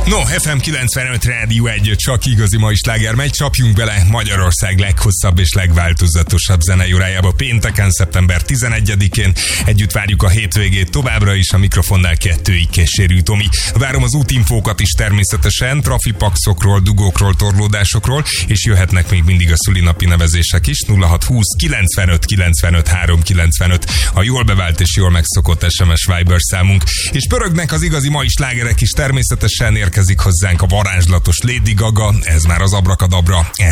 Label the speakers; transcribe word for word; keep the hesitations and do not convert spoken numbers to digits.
Speaker 1: No, ef em kilencvenöt Rádió egy, csak igazi mai sláger megy, csapjunk bele Magyarország leghosszabb és legváltozatosabb zenei órájába pénteken, szeptember tizenegyedikén. Együtt várjuk a hétvégét továbbra is, a mikrofonnál kettőig Keserű Tomi. Várom az útinfókat is természetesen, trafipaxokról, dugókról, torlódásokról, és jöhetnek még mindig a szülinapi nevezések is. nulla hat húsz kilencvenöt kilencvenöt háromszázkilencvenöt a jól bevált és jól megszokott es em es Viber számunk. És pörögnek az igazi mai slágerek is, természetesen érkezik hozzánk a varázslatos Lady Gaga, ez már az Abrakadabra.